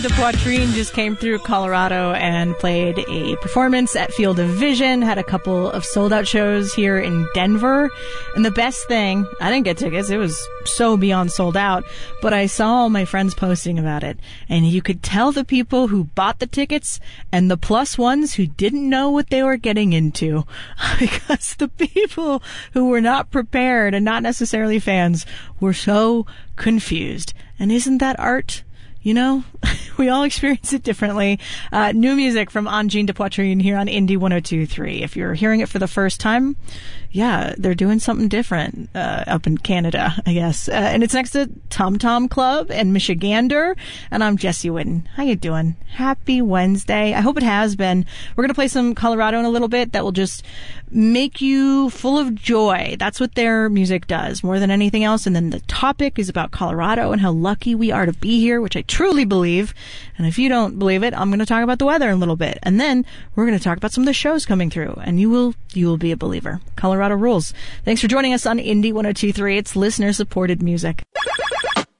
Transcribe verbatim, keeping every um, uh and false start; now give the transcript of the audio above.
The Poitrine just came through Colorado and played a performance at Field of Vision, had a couple of sold-out shows here in Denver. And the best thing, I didn't get tickets, it was so beyond sold out, but I saw all my friends posting about it. And you could tell the people who bought the tickets and the plus ones who didn't know what they were getting into. Because the people who were not prepared and not necessarily fans were so confused. And isn't that art? You know, we all experience it differently. Uh, new music from Angine de Poitrine here on Indie one oh two point three. If you're hearing it for the first time, yeah, they're doing something different uh, up in Canada, I guess. Uh, and it's next to Tom Tom Club and Michigander. And I'm Jessie Whitten. How you doing? Happy Wednesday. I hope it has been. We're going to play some Colorado in a little bit that will just make you full of joy. That's what their music does more than anything else. And then the topic is about Colorado and how lucky we are to be here, which I truly believe. And if you don't believe it, I'm going to talk about the weather in a little bit. And then we're going to talk about some of the shows coming through. And you will, you will be a believer. Colorado rules. Thanks for joining us on Indie one oh two point three. It's listener supported music.